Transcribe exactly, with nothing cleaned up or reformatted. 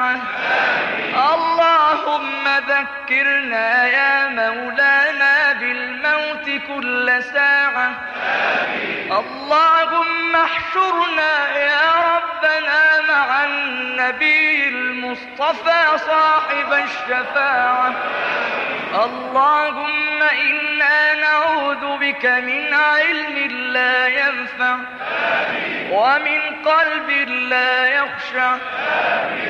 اللهم ذكرنا يا مولانا بالموت كل ساعة. اللهم احشرنا يا ربنا مع النبي المصطفى صاحب الشفاعة. اللهم إنا نعوذ بك من علم لا ينفع ومن قلب لا يخشع